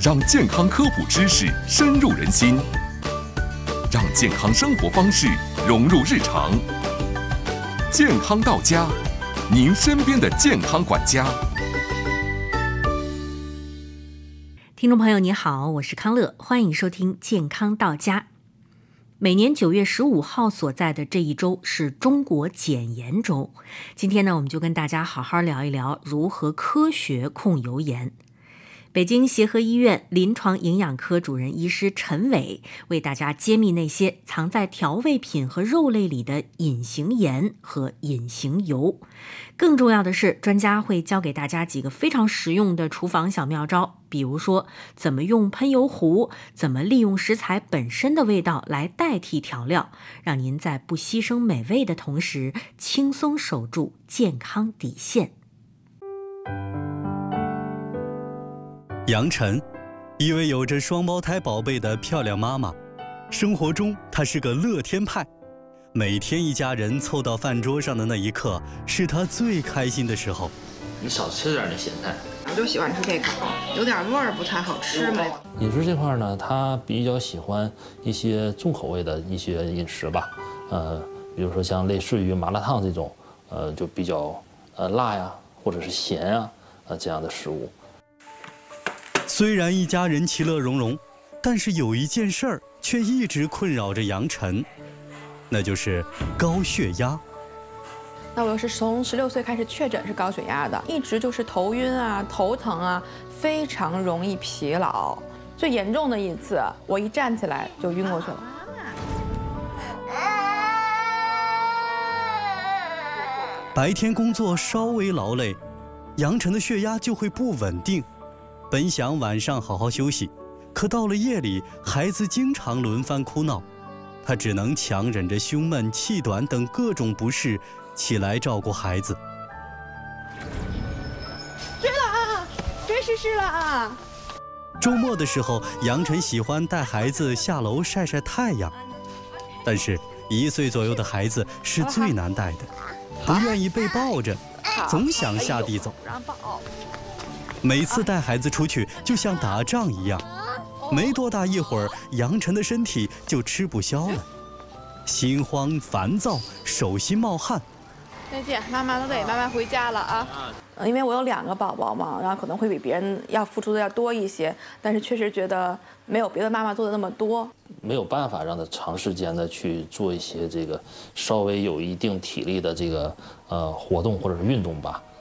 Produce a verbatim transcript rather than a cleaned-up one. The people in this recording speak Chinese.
让健康科普知识深入人心，让健康生活方式融入日常。健康到家，您身边的健康管家。 听众朋友你好，我是康乐，欢迎收听健康到家。每年九月十五号所在的这一周是中国减盐周，今天呢，我们就跟大家好好聊一聊如何科学控油盐。北京协和医院临床营养科主任医师陈伟为大家揭秘那些藏在调味品和肉类里的隐形盐和隐形油。更重要的是，专家会教给大家几个非常实用的厨房小妙招，比如说怎么用喷油壶，怎么利用食材本身的味道来代替调料，让您在不牺牲美味的同时，轻松守住健康底线。 杨晨，一位有着双胞胎宝贝的漂亮妈妈，生活中她是个乐天派，每天一家人凑到饭桌上的那一刻，是她最开心的时候。 你少吃点那咸菜。 我就喜欢吃这口，有点味儿不太好吃嘛。 饮食这块呢，他比较喜欢一些重口味的一些饮食吧，呃，比如说像类似于麻辣烫这种，呃，就比较呃辣呀，或者是咸啊，呃这样的食物。 虽然一家人其乐融融，但是有一件事儿却一直困扰着杨晨，那就是高血压。 那我又是从十六岁开始确诊是高血压的，一直就是头晕啊、头疼啊，非常容易疲劳。最严重的一次，我一站起来就晕过去了。 白天工作稍微劳累，杨晨的血压就会不稳定。本想晚上好好休息，可到了夜里，孩子经常轮番哭闹，他只能强忍着胸闷、气短等各种不适，起来照顾孩子。 追了啊！追诗诗了啊！ 周末的时候，杨晨喜欢带孩子下楼晒晒太阳，但是一岁左右的孩子是最难带的，不愿意被抱着，总想下地走。每次带孩子出去就像打仗一样，没多大一会儿，杨晨的身体就吃不消了，心慌烦躁，手心冒汗。 再见，妈妈都得妈妈回家了啊！因为我有两个宝宝嘛，然后可能会比别人要付出的要多一些，但是确实觉得没有别的妈妈做的那么多。 没有办法让他长时间的去做一些这个稍微有一定体力的这个呃活动或者是运动吧。